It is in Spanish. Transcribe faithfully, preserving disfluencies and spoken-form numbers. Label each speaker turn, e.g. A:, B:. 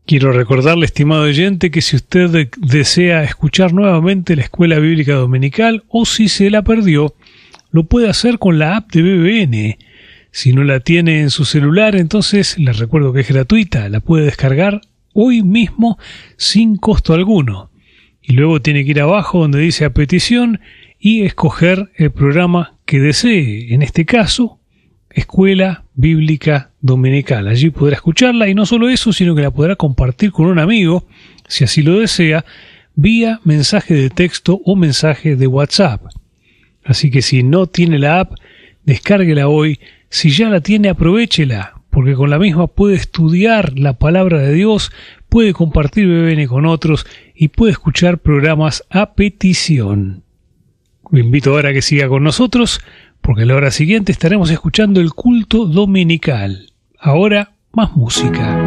A: Quiero recordarle, estimado oyente, que si usted de- desea escuchar nuevamente la Escuela Bíblica Dominical o si se la perdió, lo puede hacer con la app de B B N. Si no la tiene en su celular, entonces les recuerdo que es gratuita, la puede descargar hoy mismo sin costo alguno. Y luego tiene que ir abajo donde dice a petición y escoger el programa que desee, en este caso, Escuela Bíblica Dominical. Allí podrá escucharla y no solo eso, sino que la podrá compartir con un amigo, si así lo desea, vía mensaje de texto o mensaje de WhatsApp. Así que si no tiene la app, descárguela hoy. Si ya la tiene, aprovéchela, porque con la misma puede estudiar la palabra de Dios, puede compartir B B N con otros y puede escuchar programas a petición. Lo invito ahora a que siga con nosotros, porque a la hora siguiente estaremos escuchando el culto dominical. Ahora, más música.